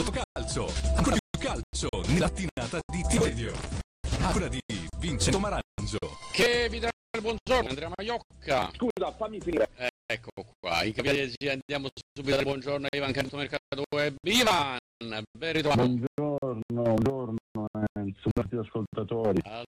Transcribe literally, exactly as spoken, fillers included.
Rotocalcio, ancora più calcio nella mattinata di T-Radio. Ancora di Vincenzo Marangio. Che vi dà il buongiorno, Andrea Maiocca. Scusa, fammi finire. Eh, ecco qua, i capitali andiamo subito al buongiorno a Ivan Canto Mercato Web. Ivan, ben ritrovato. Buongiorno, buongiorno, eh, superti ascoltatori.